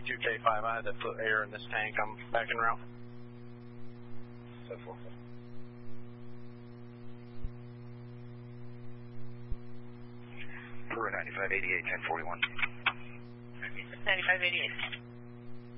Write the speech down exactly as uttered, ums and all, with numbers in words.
two K five, I had to put air in this tank. I'm back en route. So forth. Peru ninety-five eighty-eight, ten forty-one. ninety-five eighty-eight.